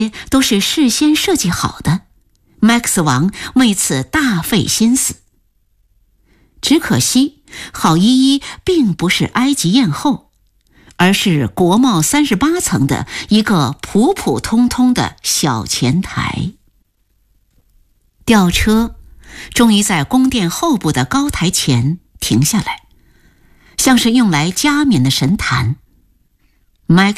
都是事先设计好的，麦克斯王为此大费心思。只可惜，郝依依并不是埃及艳后，而是国贸38层的一个普普通通的小前台。吊车终于在宫殿后部的高台前停下来，像是用来加冕的神坛。麦